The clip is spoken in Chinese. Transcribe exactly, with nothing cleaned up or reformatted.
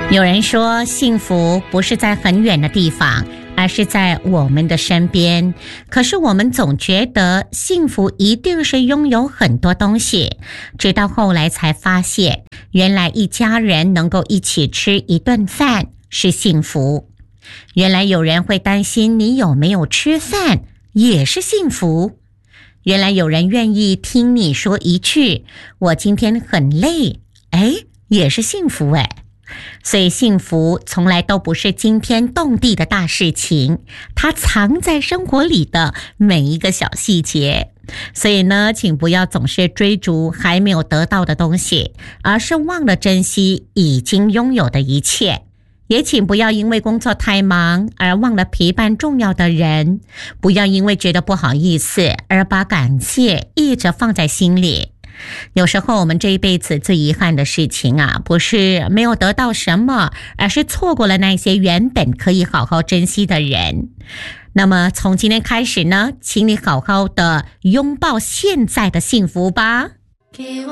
有人说，幸福不是在很远的地方，而是在我们的身边。可是我们总觉得幸福一定是拥有很多东西，直到后来才发现，原来一家人能够一起吃一顿饭是幸福。原来有人会担心你有没有吃饭也是幸福。原来有人愿意听你说一句我今天很累，哎，也是幸福哎。所以幸福从来都不是惊天动地的大事情，它藏在生活里的每一个小细节。所以呢，请不要总是追逐还没有得到的东西，而是忘了珍惜已经拥有的一切。也请不要因为工作太忙而忘了陪伴重要的人，不要因为觉得不好意思而把感谢一直放在心里。有时候我们这一辈子最遗憾的事情啊，不是没有得到什么，而是错过了那些原本可以好好珍惜的人。那么从今天开始呢，请你好好的拥抱现在的幸福吧。